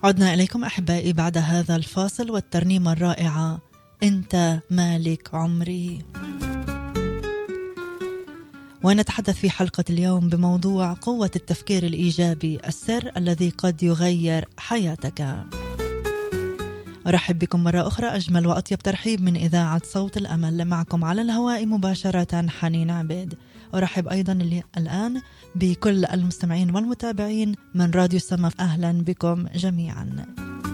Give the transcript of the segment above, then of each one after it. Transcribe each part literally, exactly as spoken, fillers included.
عدنا إليكم أحبائي بعد هذا الفاصل والترنيمة الرائعة أنت مالك عمري. ونتحدث في حلقة اليوم بموضوع قوة التفكير الإيجابي، السر الذي قد يغير حياتك. أرحب بكم مرة أخرى، أجمل وأطيب ترحيب من إذاعة صوت الأمل. معكم على الهواء مباشرة حنين عبيد. أرحب أيضا اللي الآن بكل المستمعين والمتابعين من راديو السما. أهلا بكم جميعا.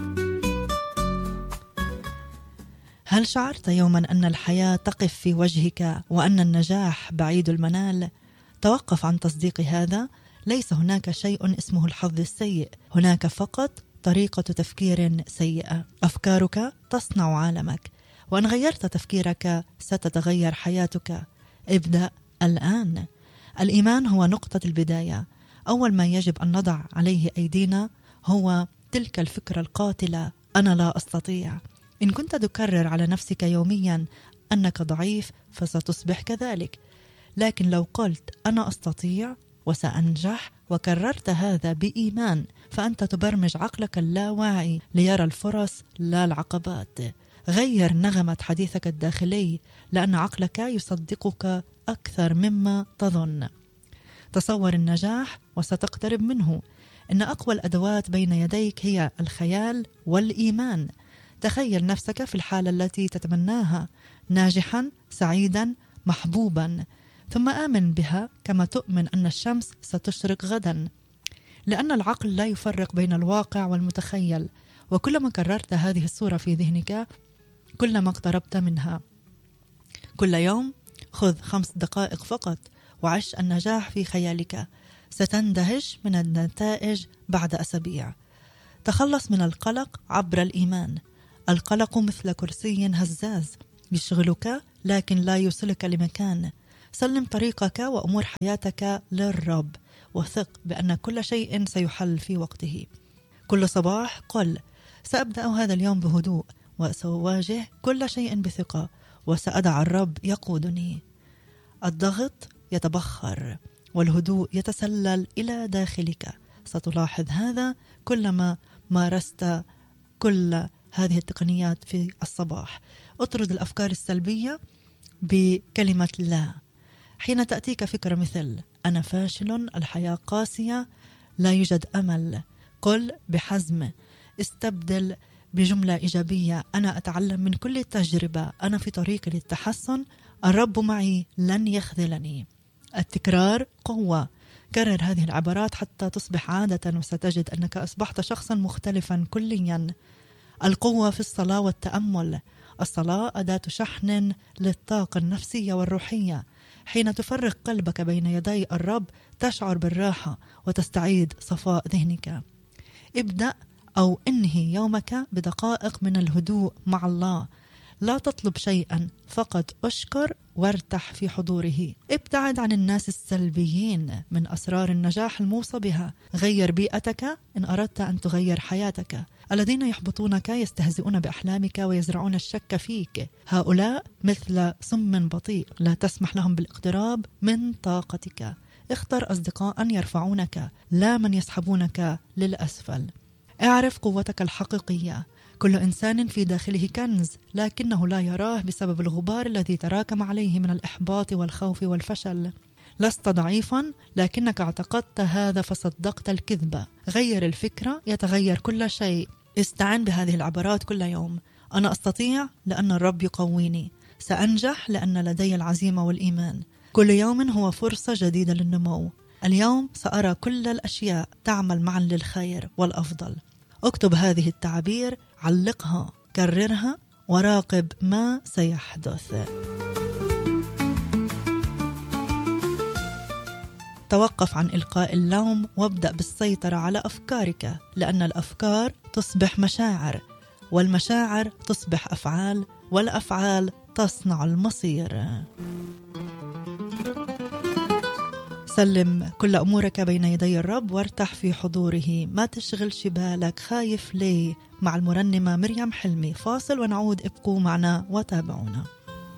هل شعرت يوما أن الحياة تقف في وجهك وأن النجاح بعيد المنال؟ توقف عن تصديق هذا. ليس هناك شيء اسمه الحظ السيء، هناك فقط طريقة تفكير سيئة. أفكارك تصنع عالمك، وأن غيرت تفكيرك ستتغير حياتك. ابدأ الآن. الإيمان هو نقطة البداية. أول ما يجب أن نضع عليه أيدينا هو تلك الفكرة القاتلة: أنا لا أستطيع. إن كنت تكرر على نفسك يوميا أنك ضعيف فستصبح كذلك، لكن لو قلت أنا أستطيع وسأنجح وكررت هذا بإيمان، فأنت تبرمج عقلك اللاواعي ليرى الفرص لا العقبات. غير نغمة حديثك الداخلي، لأن عقلك يصدقك أكثر مما تظن. تصور النجاح وستقترب منه. إن أقوى الأدوات بين يديك هي الخيال والإيمان. تخيل نفسك في الحالة التي تتمناها، ناجحا، سعيدا، محبوبا، ثم آمن بها كما تؤمن أن الشمس ستشرق غدا. لأن العقل لا يفرق بين الواقع والمتخيل، وكلما كررت هذه الصورة في ذهنك كلما اقتربت منها. كل يوم خذ خمس دقائق فقط وعش النجاح في خيالك، ستندهش من النتائج بعد أسابيع. تخلص من القلق عبر الإيمان. القلق مثل كرسي هزاز يشغلك لكن لا يوصلك لمكان. سلم طريقك وأمور حياتك للرب، وثق بأن كل شيء سيحل في وقته. كل صباح قل: سأبدأ هذا اليوم بهدوء، وسأواجه كل شيء بثقة، وسأدع الرب يقودني. الضغط يتبخر والهدوء يتسلل إلى داخلك. ستلاحظ هذا كلما مارست كل هذه التقنيات في الصباح. اطرد الأفكار السلبية بكلمة لا. حين تأتيك فكرة مثل أنا فاشل، الحياة قاسية، لا يوجد أمل، قل بحزم. استبدل بجملة إيجابية: أنا أتعلم من كل تجربة، أنا في طريق للتحسن، الرب معي لن يخذلني. التكرار قوة. كرر هذه العبارات حتى تصبح عادة، وستجد أنك أصبحت شخصا مختلفا كليا. القوة في الصلاة والتأمل. الصلاة أداة شحن للطاقة النفسية والروحية. حين تفرغ قلبك بين يدي الرب تشعر بالراحة وتستعيد صفاء ذهنك. ابدأ أو انهي يومك بدقائق من الهدوء مع الله. لا تطلب شيئا، فقط أشكر وارتاح في حضوره. ابتعد عن الناس السلبيين. من أسرار النجاح الموصى بها. غير بيئتك إن أردت أن تغير حياتك. الذين يحبطونك يستهزئون بأحلامك ويزرعون الشك فيك. هؤلاء مثل سم بطيء، لا تسمح لهم بالاقتراب من طاقتك. اختر أصدقاء يرفعونك، لا من يسحبونك للأسفل. اعرف قوتك الحقيقية. كل إنسان في داخله كنز، لكنه لا يراه بسبب الغبار الذي تراكم عليه من الإحباط والخوف والفشل. لست ضعيفا، لكنك اعتقدت هذا فصدقت الكذبة. غير الفكرة يتغير كل شيء. استعن بهذه العبارات كل يوم: أنا أستطيع لأن الرب يقويني، سأنجح لأن لدي العزيمة والإيمان. كل يوم هو فرصة جديدة للنمو. اليوم سأرى كل الأشياء تعمل معا للخير والأفضل. اكتب هذه التعابير، علقها، كررها، وراقب ما سيحدث. توقف عن إلقاء اللوم وابدأ بالسيطرة على أفكارك، لأن الأفكار تصبح مشاعر، والمشاعر تصبح أفعال، والأفعال تصنع المصير. سلم كل أمورك بين يدي الرب وارتاح في حضوره. ما تشغلش بالك خايف ليه. مع المرنمة مريم حلمي. فاصل ونعود، ابقوا معنا وتابعونا.